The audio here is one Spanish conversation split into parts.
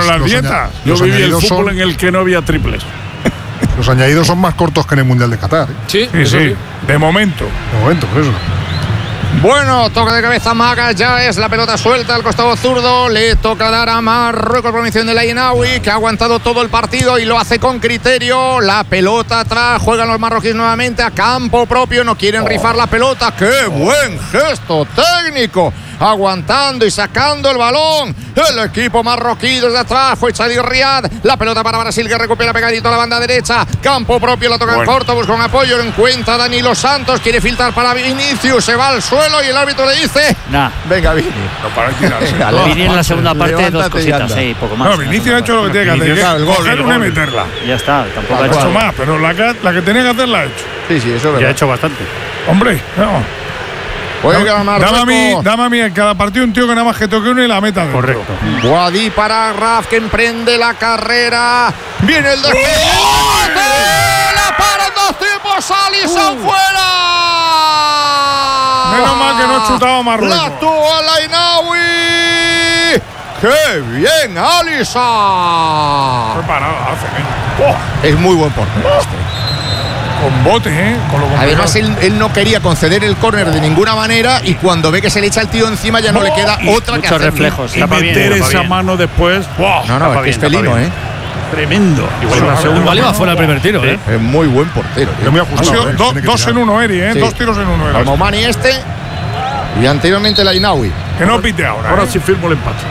Pero las dietas. Yo viví el fútbol en el que no había triples. Los añadidos son más cortos que en el Mundial de Qatar. Sí. De momento. Por eso. Bueno, toque de cabeza Magas, ya es la pelota suelta al costado zurdo, le toca dar a Marruecos por mención de Lainaoui, que ha aguantado todo el partido y lo hace con criterio. La pelota atrás, juegan los marroquíes nuevamente a campo propio, no quieren rifar la pelota. ¡Qué buen gesto técnico! Aguantando y sacando el balón. El equipo marroquí desde atrás fue Chadi Riad. La pelota para Brasil, que recupera pegadito a la banda derecha. Campo propio, la toca en corto, busca un apoyo. Lo encuentra Danilo Santos. Quiere filtrar para Vinicius. Se va al suelo y el árbitro le dice: venga, Vini. No para tirarse. Vini en la segunda parte, dos cositas, poco más. No, Vinicius ha hecho lo que tiene que hacer. El gol, y meterla. Ya está, tampoco ha hecho más, pero la que tenía que hacer la ha hecho. Sí, eso es verdad. Ya ha hecho bastante. Hombre, no. Dame a mí en cada partido un tío que nada más que toque uno y la meta dentro. Correcto. Guadí para Raf, que emprende la carrera. Viene el despegue. La paran dos tiempos. Alisson fuera. Menos mal que no ha chutado Marruecos. La tuvo a Lainaoui. ¡Qué bien, Alisson! Preparada, Es muy buen portero con bote, Además, él no quería conceder el córner de ninguna manera y cuando ve que se le echa el tío encima ya no le queda otra que hacer. Muchos reflejos. Y meter esa mano después. No, es que es felino, Tremendo. Igual la segunda iba fuera el primer tiro, Es muy buen portero. Es muy ajustado. Dos en uno, Eri, Sí. Dos tiros en uno. Al Momani y anteriormente Lainaoui. Que no pite ahora. Ahora sí firmo el empate.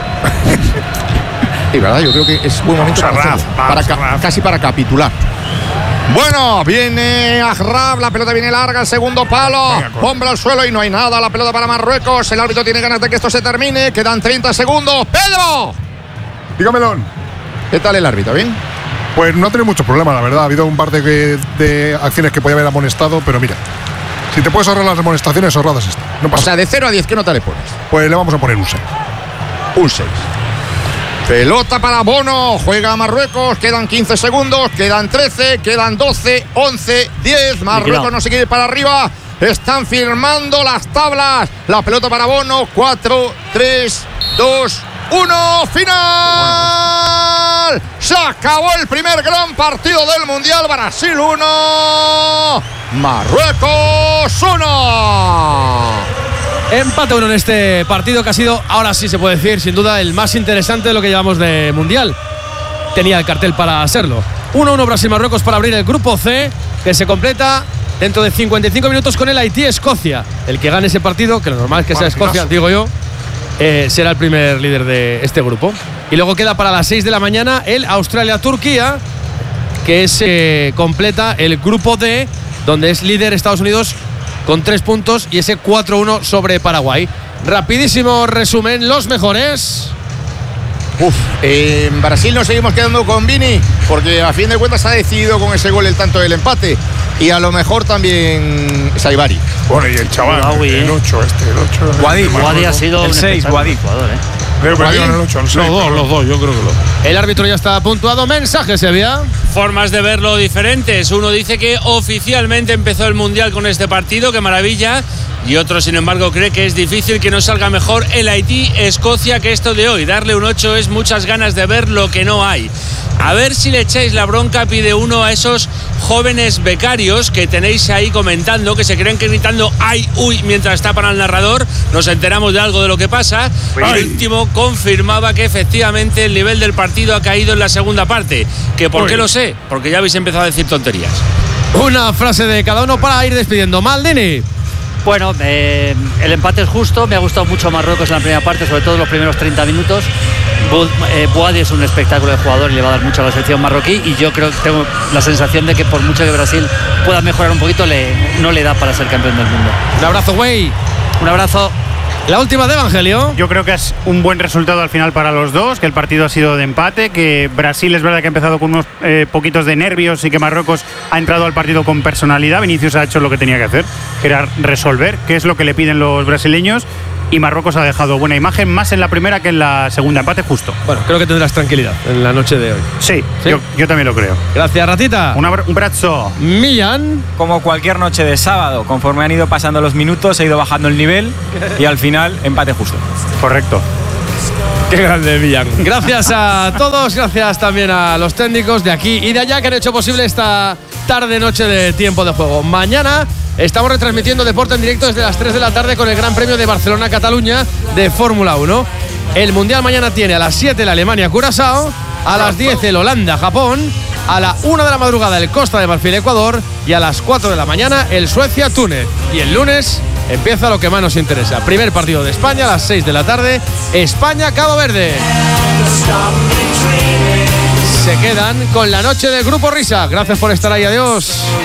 Y verdad, yo creo que es buen momento casi para capitular. Bueno, viene Ahraf, la pelota viene larga, el segundo palo, hombre al suelo y no hay nada, la pelota para Marruecos, el árbitro tiene ganas de que esto se termine, quedan 30 segundos. ¡Pedro! Dígamelo. ¿Qué tal el árbitro? ¿Bien? Pues no ha tenido muchos problemas, la verdad. Ha habido un par de acciones que podía haber amonestado, pero mira, si te puedes ahorrar las amonestaciones, ahorradas están. No pasa. O sea, de 0 a 10, ¿qué nota le pones? Pues le vamos a poner un 6. Un 6. Pelota para Bono, juega Marruecos, quedan 15 segundos, quedan 13, quedan 12, 11, 10, Marruecos no se quiere ir para arriba, están firmando las tablas, la pelota para Bono, 4, 3, 2, 1, final. Se acabó el primer gran partido del Mundial, Brasil 1, Marruecos 1. Empate 1 en este partido que ha sido, ahora sí se puede decir, sin duda el más interesante de lo que llevamos de Mundial. Tenía el cartel para serlo. 1-1 Brasil-Marruecos para abrir el grupo C, que se completa dentro de 55 minutos con el Haití-Escocia. El que gane ese partido, que lo normal es que sea Escocia, digo yo, será el primer líder de este grupo. Y luego queda para las 6 de la mañana el Australia-Turquía, que se completa el grupo D, donde es líder Estados Unidos con 3 puntos y ese 4-1 sobre Paraguay. Rapidísimo resumen, los mejores. En Brasil nos seguimos quedando con Vini, porque a fin de cuentas ha decidido con ese gol el tanto del empate. Y a lo mejor también Saibari. Bueno, y el chaval, el 8 el 8. Guadi ha sido el 6, Guadi. Jugador, Los dos, yo creo que los dos. El árbitro ya está puntuado. Mensaje, Sevilla. Formas de verlo diferentes. Uno dice que oficialmente empezó el Mundial con este partido, qué maravilla. Y otro, sin embargo, cree que es difícil que no salga mejor el Haití-Escocia que esto de hoy. Darle un 8 es muchas ganas de ver lo que no hay. A ver si le echáis la bronca, pide uno, a esos jóvenes becarios que tenéis ahí comentando, que se creen que gritando ¡ay, uy! Mientras tapan al narrador. Nos enteramos de algo de lo que pasa. El último confirmaba que efectivamente el nivel del partido ha caído en la segunda parte. ¿Que por qué lo sé? Porque ya habéis empezado a decir tonterías. Una frase de cada uno para ir despidiendo. Maldini. Bueno, el empate es justo. Me ha gustado mucho Marruecos en la primera parte, sobre todo los primeros 30 minutos. Boadi es un espectáculo de jugador y le va a dar mucho a la selección marroquí, y yo creo que tengo la sensación de que por mucho que Brasil pueda mejorar un poquito, no le da para ser campeón del mundo. Un abrazo, güey. Un abrazo. La última de Evangelio. Yo creo que es un buen resultado al final para los dos, que el partido ha sido de empate, que Brasil es verdad que ha empezado con unos poquitos de nervios y que Marruecos ha entrado al partido con personalidad. Vinicius ha hecho lo que tenía que hacer, que era resolver, que es lo que le piden los brasileños, y Marruecos ha dejado buena imagen, más en la primera que en la segunda. Empate justo. Bueno, creo que tendrás tranquilidad en la noche de hoy. Sí. Yo también lo creo. Gracias, Ratita. Un abrazo. Millán. Como cualquier noche de sábado, conforme han ido pasando los minutos, ha ido bajando el nivel y al final empate justo. Correcto. Qué grande, Millán. Gracias a todos, gracias también a los técnicos de aquí y de allá que han hecho posible esta tarde-noche de tiempo de juego. Mañana estamos retransmitiendo deporte en directo desde las 3 de la tarde con el Gran Premio de Barcelona-Cataluña de Fórmula 1. El Mundial mañana tiene a las 7 el Alemania-Curazao, a las 10 el Holanda-Japón, a la 1 de la madrugada el Costa de Marfil-Ecuador y a las 4 de la mañana el Suecia-Túnez. Y el lunes empieza lo que más nos interesa. Primer partido de España a las 6 de la tarde, España-Cabo Verde. Se quedan con la noche del Grupo Risa. Gracias por estar ahí, adiós.